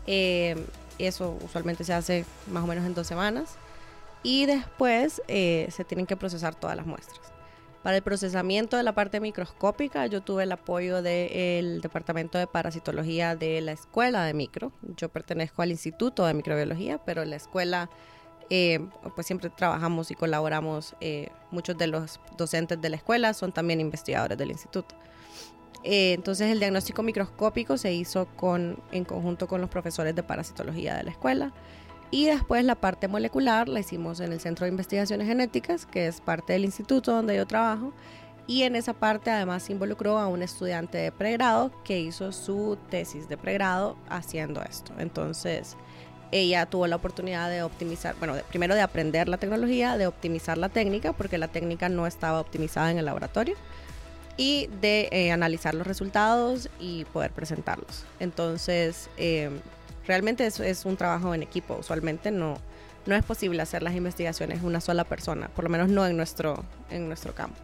Eso usualmente se hace más o menos en 2 semanas. Y después se tienen que procesar todas las muestras. Para el procesamiento de la parte microscópica, yo tuve el apoyo del Departamento de Parasitología de la Escuela de Micro. Yo pertenezco al Instituto de Microbiología, pero la escuela, pues siempre trabajamos y colaboramos. Muchos de los docentes de la escuela son también investigadores del instituto. Entonces el diagnóstico microscópico se hizo en conjunto con los profesores de parasitología de la escuela. Y después la parte molecular la hicimos en el Centro de Investigaciones Genéticas, que es parte del instituto donde yo trabajo. Y en esa parte además se involucró a un estudiante de pregrado que hizo su tesis de pregrado haciendo esto. Entonces ella tuvo la oportunidad de optimizar, primero de aprender la tecnología, de optimizar la técnica, porque la técnica no estaba optimizada en el laboratorio, y de analizar los resultados y poder presentarlos. Entonces realmente eso es un trabajo en equipo. Usualmente no es posible hacer las investigaciones una sola persona, por lo menos no en nuestro campo.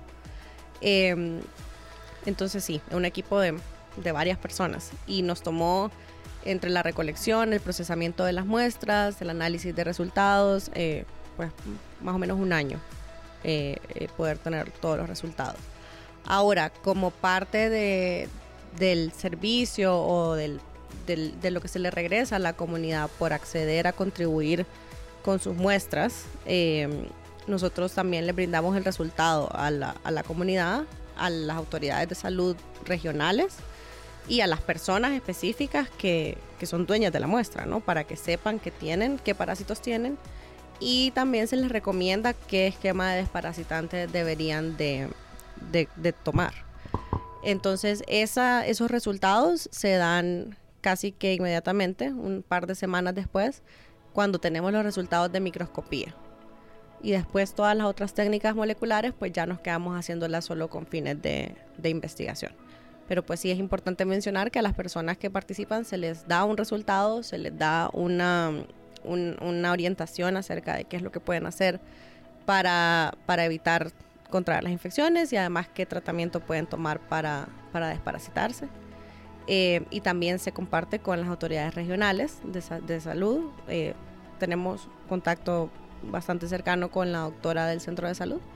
Entonces sí, un equipo de varias personas, y nos tomó entre la recolección, el procesamiento de las muestras, el análisis de resultados, pues más o menos un año poder tener todos los resultados. Ahora, como parte del servicio o de lo que se le regresa a la comunidad por acceder a contribuir con sus muestras, nosotros también le brindamos el resultado a la comunidad, a las autoridades de salud regionales y a las personas específicas que son dueñas de la muestra, ¿no? Para que sepan qué parásitos tienen, y también se les recomienda qué esquema de desparasitantes deberían de tomar. Entonces esos resultados se dan casi que inmediatamente, un par de semanas después, cuando tenemos los resultados de microscopía. Y después todas las otras técnicas moleculares, pues ya nos quedamos haciéndolas solo con fines de investigación. Pero pues sí es importante mencionar que a las personas que participan se les da un resultado, se les da una orientación acerca de qué es lo que pueden hacer para evitar contraer las infecciones, y además qué tratamiento pueden tomar para desparasitarse. Y también se comparte con las autoridades regionales de salud. Tenemos contacto bastante cercano con la doctora del centro de salud,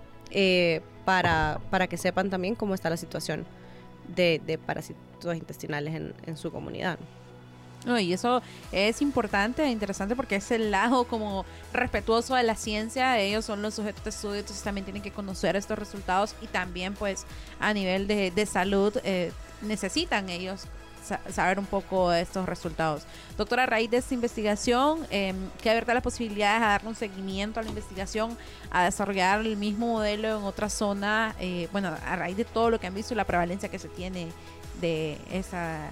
para que sepan también cómo está la situación de parásitos intestinales en su comunidad. No, y eso es importante e interesante, porque es el lado como respetuoso de la ciencia. Ellos son los sujetos de estudio, entonces también tienen que conocer estos resultados, y también pues a nivel de salud necesitan ellos saber un poco de estos resultados. Doctora, a raíz de esta investigación, ¿qué abierta las posibilidades a darle un seguimiento a la investigación, a desarrollar el mismo modelo en otra zona? A raíz de todo lo que han visto y la prevalencia que se tiene de esa...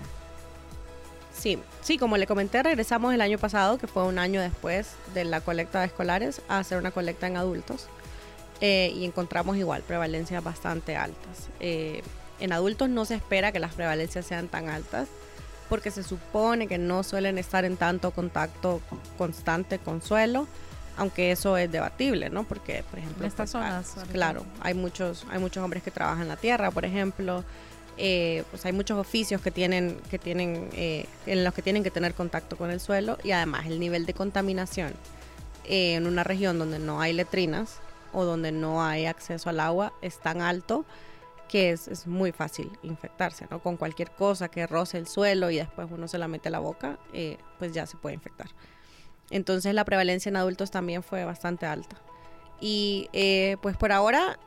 Sí, como le comenté, regresamos el año pasado, que fue un año después de la colecta de escolares, a hacer una colecta en adultos, y encontramos igual prevalencias bastante altas. En adultos no se espera que las prevalencias sean tan altas, porque se supone que no suelen estar en tanto contacto constante con suelo, aunque eso es debatible, ¿no? Porque, por ejemplo, en estas zonas, claro, hay muchos hombres que trabajan la tierra, por ejemplo. Pues hay muchos oficios en los que tienen que tener contacto con el suelo, y además el nivel de contaminación en una región donde no hay letrinas o donde no hay acceso al agua es tan alto que es muy fácil infectarse, ¿no? Con cualquier cosa que roce el suelo y después uno se la mete a la boca, pues ya se puede infectar. Entonces la prevalencia en adultos también fue bastante alta, y pues por ahora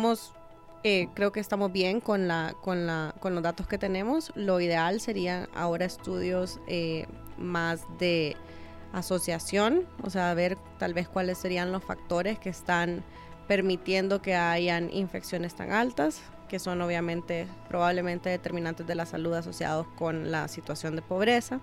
creo que estamos bien con los datos que tenemos. Lo ideal sería ahora estudios más de asociación, o sea, ver tal vez cuáles serían los factores que están permitiendo que hayan infecciones tan altas, que son obviamente probablemente determinantes de la salud asociados con la situación de pobreza,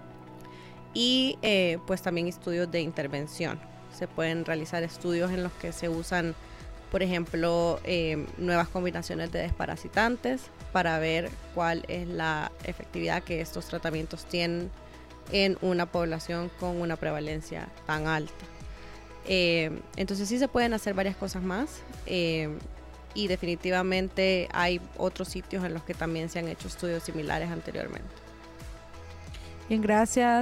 y pues también estudios de intervención. Se pueden realizar estudios en los que se usan, por ejemplo, nuevas combinaciones de desparasitantes para ver cuál es la efectividad que estos tratamientos tienen en una población con una prevalencia tan alta. Entonces sí se pueden hacer varias cosas más, y definitivamente hay otros sitios en los que también se han hecho estudios similares anteriormente. Bien, gracias.